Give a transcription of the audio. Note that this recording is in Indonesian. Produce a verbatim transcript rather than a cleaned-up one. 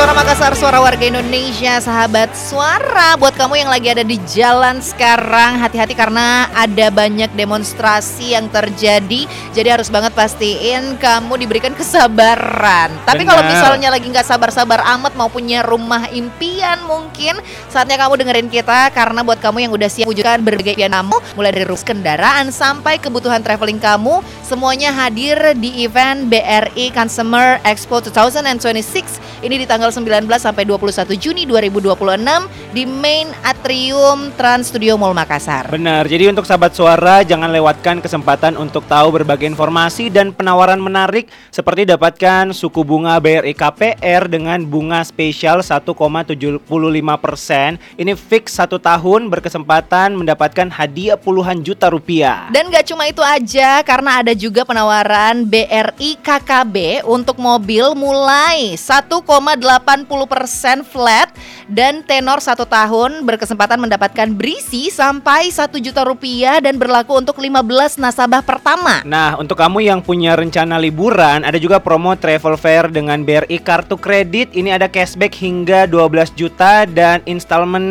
Suara Makassar, suara warga Indonesia, sahabat suara. Buat kamu yang lagi ada di jalan sekarang, hati-hati karena ada banyak demonstrasi yang terjadi. Jadi harus banget pastiin kamu diberikan kesabaran. Tapi kalau misalnya lagi gak sabar-sabar amat, mau punya rumah impian mungkin, saatnya kamu dengerin kita. Karena buat kamu yang udah siap wujudkan berbagai impian kamu, mulai dari ruang kendaraan sampai kebutuhan traveling kamu, semuanya hadir di event B R I Consumer Expo dua ribu dua puluh enam. Ini di tanggal sembilan belas sampai dua puluh satu Juni dua ribu dua puluh enam di Main Atrium Trans Studio Mall Makassar. Benar, jadi untuk sahabat suara jangan lewatkan kesempatan untuk tahu berbagai informasi dan penawaran menarik seperti dapatkan suku bunga B R I K P R dengan bunga spesial satu koma tujuh lima persen. Ini fix satu tahun berkesempatan mendapatkan hadiah puluhan juta rupiah. Dan gak cuma itu aja, karena ada juga penawaran B R I K K B untuk mobil mulai satu koma delapan puluh persen flat dan tenor satu tahun berkesempatan mendapatkan berisi sampai satu juta rupiah dan berlaku untuk lima belas nasabah pertama. Nah, untuk kamu yang punya rencana liburan, ada juga promo travel fair dengan B R I kartu kredit. Ini ada cashback hingga dua belas juta dan installment